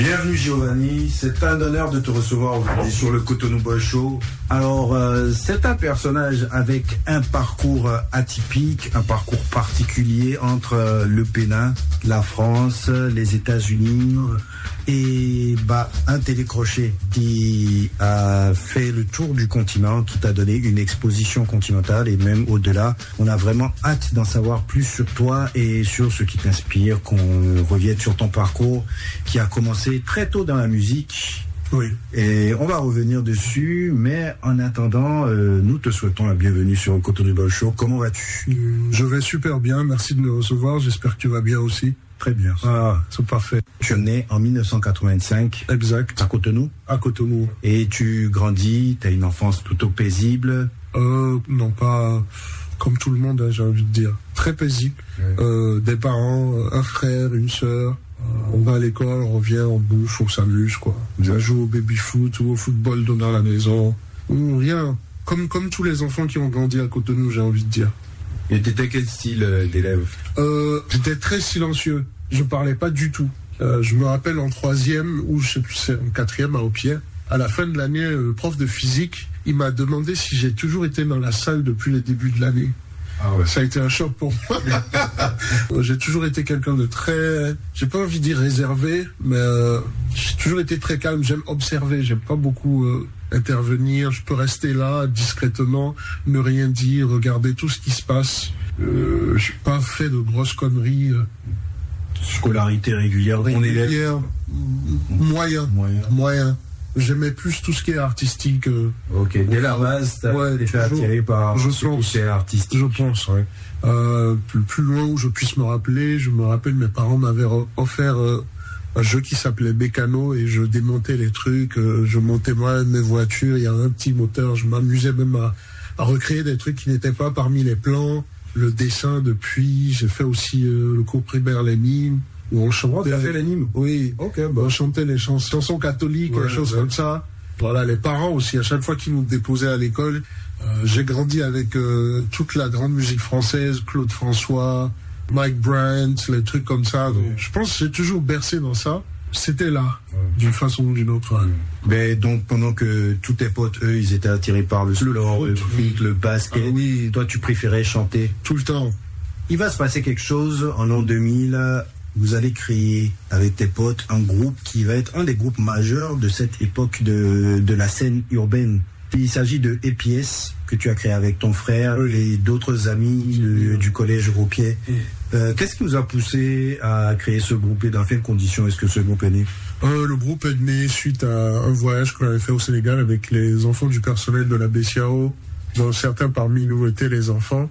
Bienvenue Giovanni, c'est un honneur de te recevoir aujourd'hui sur le Cotonou Boy Show. Alors, c'est un personnage avec un parcours atypique, un parcours particulier entre le Bénin, la France, les États-Unis et un télécrochet qui a fait le tour du continent, qui t'a donné une exposition continentale et même au-delà. On a vraiment hâte d'en savoir plus sur toi et sur ce qui t'inspire, qu'on revienne sur ton parcours qui a commencé très tôt dans la musique. Oui. Et on va revenir dessus, mais en attendant, nous te souhaitons la bienvenue sur le Cotonou Boy Show. Comment vas-tu? Je vais super bien, merci de me recevoir, j'espère que tu vas bien aussi. Très bien. Ah, c'est parfait. Tu es né en 1985. Exact. À Cotonou? À Cotonou. Et tu grandis, tu as une enfance plutôt paisible? Non, pas comme tout le monde, j'ai envie de dire. Très paisible. Ouais. Des parents, un frère, une sœur. On va à l'école, on revient, on bouffe, on s'amuse, quoi. On joue au baby-foot ou au football dans la maison. Rien. Comme tous les enfants qui ont grandi à Cotonou, j'ai envie de dire. Et t'étais quel style d'élève? J'étais très silencieux. Je parlais pas du tout. Je me rappelle en troisième, ou je sais plus, c'est en quatrième à Opier. À la fin de l'année, le prof de physique, il m'a demandé si j'ai toujours été dans la salle depuis le début de l'année. Ah ouais. Ça a été un choc pour moi. J'ai toujours été quelqu'un de très, j'ai pas envie de dire réservé, mais j'ai toujours été très calme. J'aime observer, j'aime pas beaucoup intervenir. Je peux rester là discrètement, ne rien dire, regarder tout ce qui se passe. J'ai pas fait de grosses conneries. Scolarité régulière, on élève. Moyen. J'aimais plus tout ce qui est artistique. Ok, dès la base, t'as été attiré par ce qui est artistique. Je pense, ouais. Plus loin où je puisse me rappeler, je me rappelle mes parents m'avaient offert un jeu qui s'appelait Mécano et je démontais les trucs, je montais moi mes voitures, il y a un petit moteur, je m'amusais même à recréer des trucs qui n'étaient pas parmi les plans, le dessin depuis, j'ai fait aussi le cours primaire les mimes. Où on chantait. T'as fait l'anime? Oui. Ok, on chantait les chansons catholiques, des choses comme ça. Voilà, les parents aussi, à chaque fois qu'ils nous déposaient à l'école, j'ai grandi avec toute la grande musique française, Claude François, Mike Brandt, les trucs comme ça. Donc, je pense que j'ai toujours bercé dans ça. C'était là, d'une façon ou d'une autre. Mais donc, pendant que tous tes potes, eux, ils étaient attirés par le sport, le foot, le basket, toi, tu préférais chanter? Tout le temps. Il va se passer quelque chose en l'an 2000. Vous allez créer avec tes potes un groupe qui va être un des groupes majeurs de cette époque de la scène urbaine. Il s'agit de EPS que tu as créé avec ton frère et d'autres amis du collège Roupier. Qu'est-ce qui nous a poussé à créer ce groupe et dans quelles conditions est-ce que ce groupe est né? Le groupe est né suite à un voyage qu'on avait fait au Sénégal avec les enfants du personnel de la BCAO, dont certains parmi nous étaient les enfants.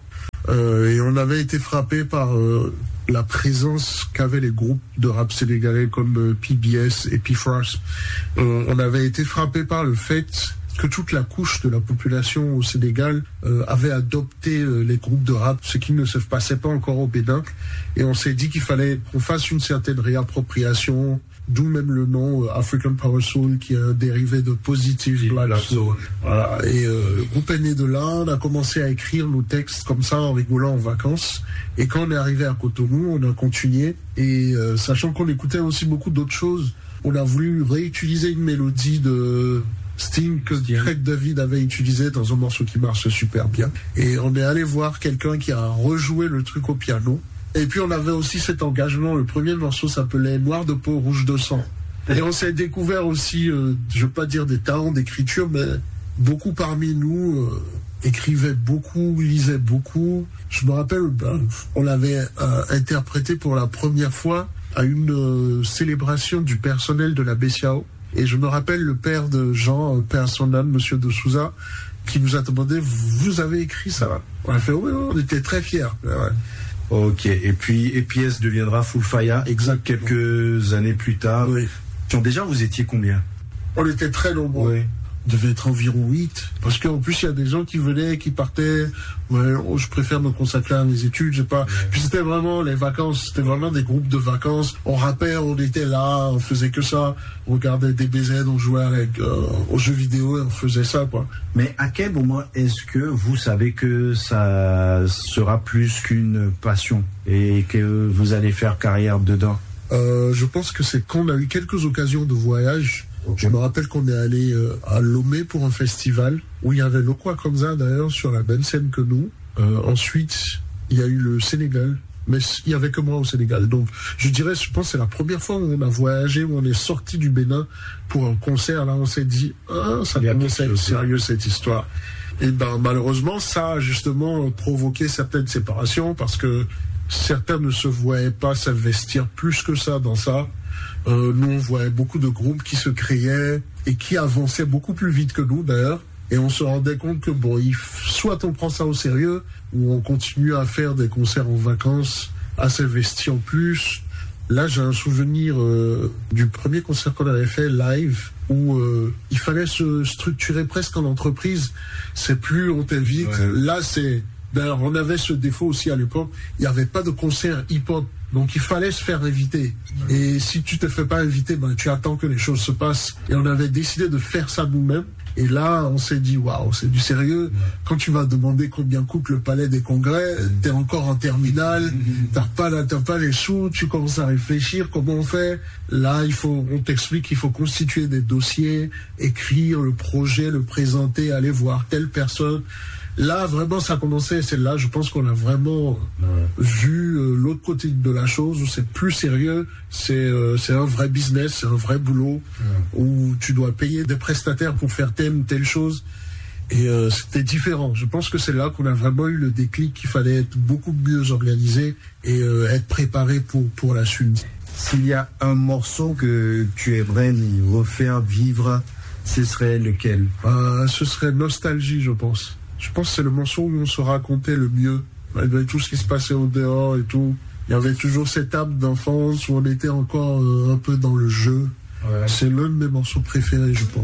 Et on avait été frappé par la présence qu'avaient les groupes de rap sénégalais comme PBS et P-Frost. On avait été frappé par le fait que toute la couche de la population au Sénégal avait adopté les groupes de rap, ce qui ne se passait pas encore au Bénin. Et on s'est dit qu'il fallait qu'on fasse une certaine réappropriation, d'où même le nom African Power Soul, qui est un dérivé de Positive Black Soul. Voilà. Et le groupe est né de là, on a commencé à écrire nos textes comme ça en rigolant en vacances. Et quand on est arrivé à Cotonou, on a continué. Et sachant qu'on écoutait aussi beaucoup d'autres choses, on a voulu réutiliser une mélodie de Sting que Craig David avait utilisé dans un morceau qui marche super bien. Et on est allé voir quelqu'un qui a rejoué le truc au piano. Et puis on avait aussi cet engagement, le premier morceau s'appelait Noir de peau, rouge de sang. Et on s'est découvert aussi, je veux pas dire des talents d'écriture, mais beaucoup parmi nous écrivaient beaucoup, lisaient beaucoup. Je me rappelle, on l'avait interprété pour la première fois à une célébration du personnel de la BCAO. Et je me rappelle le père de Jean, père son âme, monsieur de Souza, qui nous a demandé, vous avez écrit ça? On a fait, oui, on était très fiers. Ouais. Ok, et puis EPS deviendra Full Fire. Exactement. Quelques années plus tard. Oui. Déjà, vous étiez combien? On était très nombreux. Oui. On devait être environ 8. Parce qu'en plus, il y a des gens qui venaient, qui partaient. Ouais, je préfère me consacrer à mes études, je sais pas. Puis c'était vraiment les vacances, c'était vraiment des groupes de vacances. On rappait, on était là, on faisait que ça. On regardait DBZ, on jouait avec, aux jeux vidéo et on faisait ça, quoi. Mais à quel moment est-ce que vous savez que ça sera plus qu'une passion et que vous allez faire carrière dedans? Je pense que c'est quand on a eu quelques occasions de voyage. Je me rappelle qu'on est allé à Lomé pour un festival où il y avait Lokwa Kamza d'ailleurs sur la même scène que nous. Ensuite, il y a eu le Sénégal, mais il y avait que moi au Sénégal. Donc, je pense que c'est la première fois où on a voyagé, où on est sorti du Bénin pour un concert. Là, on s'est dit, ça commence à être sérieux cette histoire. Et malheureusement, ça a justement provoqué certaines séparations parce que certains ne se voyaient pas s'investir plus que ça dans ça. Nous, on voyait beaucoup de groupes qui se créaient et qui avançaient beaucoup plus vite que nous, d'ailleurs. Et on se rendait compte que, soit on prend ça au sérieux, ou on continue à faire des concerts en vacances, à s'investir en plus. Là, j'ai un souvenir du premier concert qu'on avait fait live, où il fallait se structurer presque en entreprise. C'est plus on t'invite. Ouais. Là, d'ailleurs, on avait ce défaut aussi à l'époque. Il n'y avait pas de concert hip-hop. Donc, il fallait se faire inviter. Et si tu te fais pas inviter, tu attends que les choses se passent. Et on avait décidé de faire ça nous-mêmes. Et là, on s'est dit, waouh, c'est du sérieux. Quand tu vas demander combien coûte le palais des congrès, t'es encore en terminale, t'as pas les sous, tu commences à réfléchir, comment on fait? Là, on t'explique qu'il faut constituer des dossiers, écrire le projet, le présenter, aller voir telle personne. Là, vraiment, ça a commencé. C'est là, je pense qu'on a vraiment vu l'autre côté de la chose, où c'est plus sérieux. C'est un vrai business, c'est un vrai boulot, où tu dois payer des prestataires pour faire telle chose. Et c'était différent. Je pense que c'est là qu'on a vraiment eu le déclic qu'il fallait être beaucoup mieux organisé et être préparé pour la suite. S'il y a un morceau que tu aimerais nous refaire vivre, ce serait lequel? Ce serait Nostalgie, je pense. Je pense que c'est le morceau où on se racontait le mieux, malgré tout ce qui se passait au dehors et tout. Il y avait toujours cette âme d'enfance où on était encore un peu dans le jeu. Ouais. C'est l'un de mes morceaux préférés, je pense.